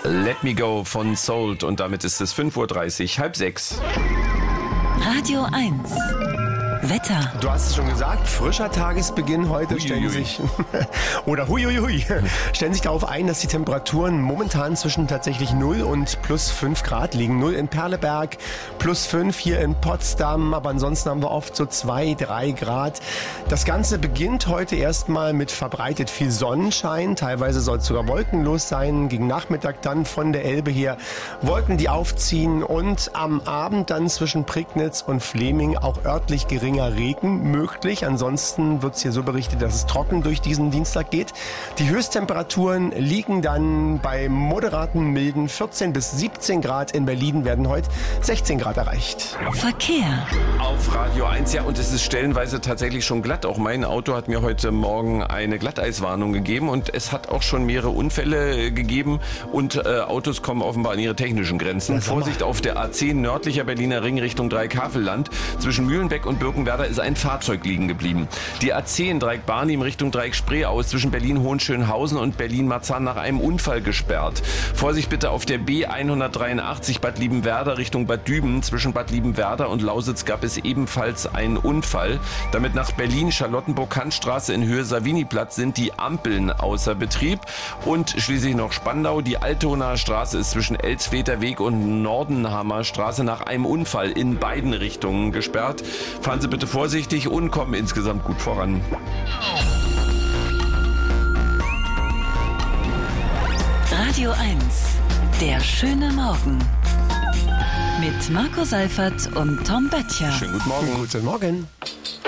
Let Me Go von Sold und damit ist es 5:30 Uhr, 5:30. Radio 1. Wetter. Du hast es schon gesagt, frischer Tagesbeginn heute. Stellen sich darauf ein, dass die Temperaturen momentan zwischen tatsächlich 0 und plus 5 Grad liegen. 0 in Perleberg, plus 5 hier in Potsdam, aber ansonsten haben wir oft so 2, 3 Grad. Das Ganze beginnt heute erstmal mit verbreitet viel Sonnenschein. Teilweise soll es sogar wolkenlos sein. Gegen Nachmittag dann von der Elbe her Wolken, die aufziehen und am Abend dann zwischen Prignitz und Fleming auch örtlich geringer Regen möglich. Ansonsten wird es hier so berichtet, dass es trocken durch diesen Dienstag geht. Die Höchsttemperaturen liegen dann bei moderaten, milden 14 bis 17 Grad. In Berlin werden heute 16 Grad erreicht. Verkehr. Auf Radio 1, ja, und es ist stellenweise tatsächlich schon glatt. Auch mein Auto hat mir heute Morgen eine Glatteiswarnung gegeben und es hat auch schon mehrere Unfälle gegeben und Autos kommen offenbar an ihre technischen Grenzen. Vorsicht auf der A10 nördlicher Berliner Ring Richtung Dreieckhavelland. Zwischen Mühlenbeck und Birkenwerder ist ein Fahrzeug liegen geblieben. Die A10 Dreieck Barnim Richtung Dreieck Spreeaus zwischen Berlin-Hohenschönhausen und Berlin-Marzahn nach einem Unfall gesperrt. Vorsicht bitte auf der B183 Bad Liebenwerda Richtung Bad Düben. Zwischen Bad Liebenwerda und Lausitz gab es ebenfalls einen Unfall. Damit nach Berlin Charlottenburg-Kantstraße in Höhe Saviniplatz sind die Ampeln außer Betrieb. Und schließlich noch Spandau. Die Altonaer Straße ist zwischen Elsfleter Weg und Nordenhammer Straße nach einem Unfall in beiden Richtungen gesperrt. Fahren Sie bitte vorsichtig und kommen insgesamt gut voran. Radio 1. Der schöne Morgen. Mit Marco Seifert und Tom Böttcher. Schönen guten Morgen. Guten Morgen.